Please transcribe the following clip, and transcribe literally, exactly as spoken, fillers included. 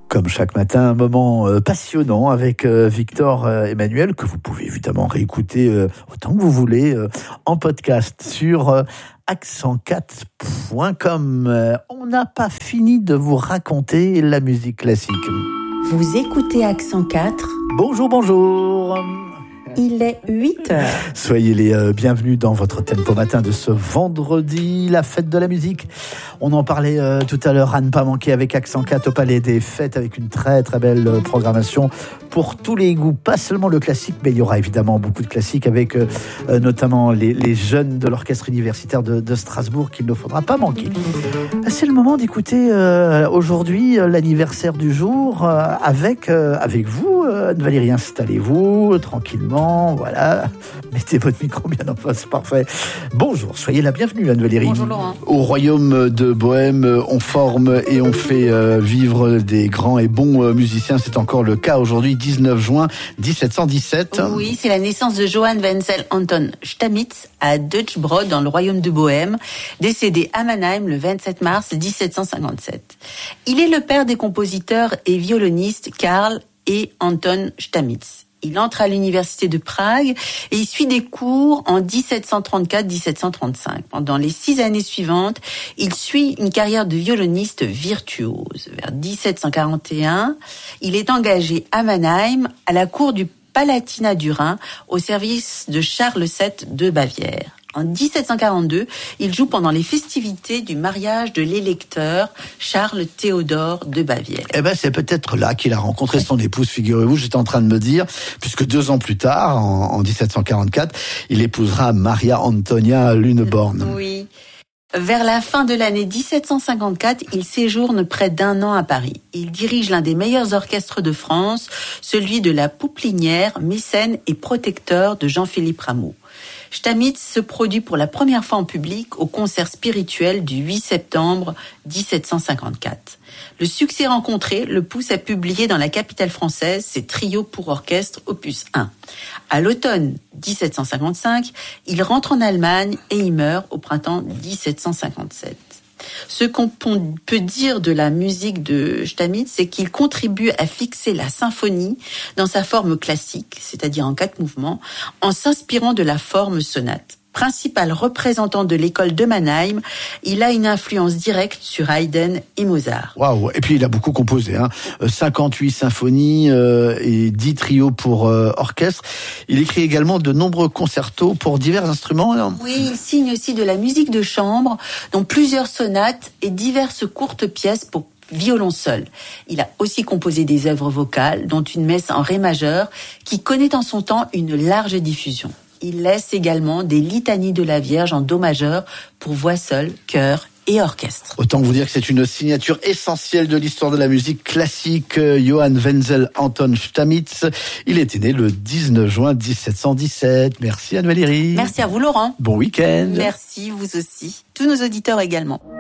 Comme chaque matin, un moment euh, passionnant avec euh, Victor euh, Emmanuel, que vous pouvez évidemment réécouter euh, autant que vous voulez euh, en podcast sur euh, accent quatre point com. Euh, on n'a pas fini de vous raconter la musique classique. Vous écoutez Accent quatre. Bonjour, bonjour. Il est huit heures. Soyez les euh, bienvenus dans votre tempo matin de ce vendredi, la fête de la musique. On en parlait euh, tout à l'heure, à ne pas manquer avec Accent quatre au Palais des Fêtes, avec une très très belle euh, programmation pour tous les goûts, pas seulement le classique, mais il y aura évidemment beaucoup de classiques avec euh, euh, notamment les, les jeunes de l'orchestre universitaire de, de Strasbourg qu'il ne faudra pas manquer. C'est le moment d'écouter euh, aujourd'hui euh, l'anniversaire du jour euh, avec, euh, avec vous, euh, Anne-Valérie. Installez-vous euh, tranquillement, voilà. Mettez votre micro bien en face, parfait. Bonjour, soyez la bienvenue, Anne-Valérie. Bonjour Laurent. Au royaume de Bohème, on forme et on fait euh, vivre des grands et bons euh, musiciens. C'est encore le cas aujourd'hui, dix-neuf juin dix-sept cent dix-sept. Oui, c'est la naissance de Johann Wenzel Anton Stamitz à Deutschbrod, dans le royaume de Bohème, décédé à Mannheim le vingt-sept mars dix-sept cent cinquante-sept. Il est le père des compositeurs et violonistes Karl et Anton Stamitz. Il entre à l'université de Prague et il suit des cours en dix-sept cent trente-quatre dix-sept cent trente-cinq. Pendant les six années suivantes, il suit une carrière de violoniste virtuose. Vers dix-sept cent quarante et un, il est engagé à Mannheim, à la cour du Palatinat du Rhin, au service de Charles sept de Bavière. En dix-sept cent quarante-deux, il joue pendant les festivités du mariage de l'électeur Charles Théodore de Bavière. Eh ben, c'est peut-être là qu'il a rencontré son épouse, figurez-vous, j'étais en train de me dire, puisque deux ans plus tard, en, en dix-sept cent quarante-quatre, il épousera Maria Antonia Luneborn. Oui. Vers la fin de l'année dix-sept cent cinquante-quatre, il séjourne près d'un an à Paris. Il dirige l'un des meilleurs orchestres de France, celui de la Pouplinière, mécène et protecteur de Jean-Philippe Rameau. Stamitz se produit pour la première fois en public au concert spirituel du huit septembre dix-sept cent cinquante-quatre. Le succès rencontré le pousse à publier dans la capitale française ses trios pour orchestre opus un. À l'automne dix-sept cent cinquante-cinq, il rentre en Allemagne et y meurt au printemps dix-sept cent cinquante-sept. Ce qu'on peut dire de la musique de Stamitz, c'est qu'il contribue à fixer la symphonie dans sa forme classique, c'est-à-dire en quatre mouvements, en s'inspirant de la forme sonate. Principal représentant de l'école de Mannheim, il a une influence directe sur Haydn et Mozart. Waouh! Et puis il a beaucoup composé, hein. cinquante-huit symphonies euh, et dix trios pour euh, orchestre. Il écrit également de nombreux concertos pour divers instruments. Alors. Oui, il signe aussi de la musique de chambre, dont plusieurs sonates et diverses courtes pièces pour violon seul. Il a aussi composé des œuvres vocales, dont une messe en ré majeur, qui connaît en son temps une large diffusion. Il laisse également des litanies de la Vierge en do majeur pour voix seule, chœur et orchestre. Autant vous dire que c'est une signature essentielle de l'histoire de la musique classique. Johann Wenzel Anton Stamitz, il était né le dix-neuf juin dix-sept cent dix-sept. Merci Anne-Valérie. Merci à vous Laurent. Bon week-end. Merci, vous aussi. Tous nos auditeurs également.